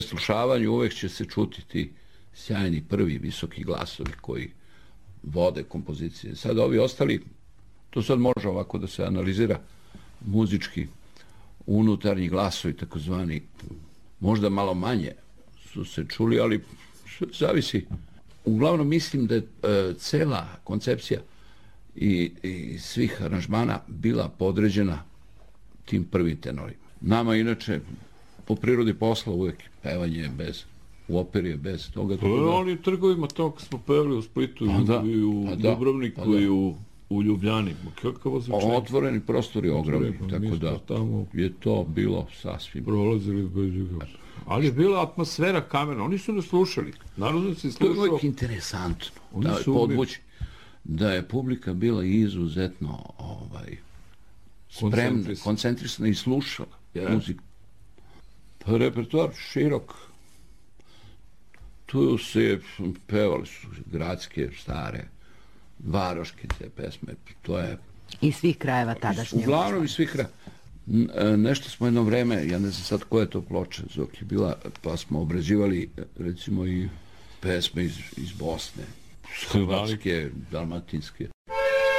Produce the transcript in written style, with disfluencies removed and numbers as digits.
slušavanju uvek će se čuti ti sjajni prvi visoki glasovi koji vode kompozicije. Sad ovi ostali, to sad može ovako da se analizira muzički, unutarnji glasovi, takozvani, možda malo manje su se čuli, ali zavisi. Uglavnom mislim da je cela koncepcija i svih aranžmana bila podređena tim prvim tenorima. Nama inače po prirodi posla uvek pevanje bez, u operi je bez toga. Oni trgovima tog smo pevali u Splitu i u Dubrovniku i u Ljubljani. Otvoreni prostori ogromni, tako da je to bilo sasvim. Prolazili bez njega. Ali je bila atmosfera kamerna, oni su nas slušali. Narod se slušao. To je uvijek interesantno da podvući da je publika bila izuzetno spremna, koncentrisana i slušala muziku. Pa repertoar širok. Tu se pevali su gradske, stare, varoške te pesme. To je... I svih krajeva tadašnje. Uglavnom i svih krajeva. Nešto smo jedno vreme, ja ne znam sad koja je to ploča Zoki bila, pa smo obrađivali recimo i pesme iz Bosne, Hrvatske, Dalmatinske.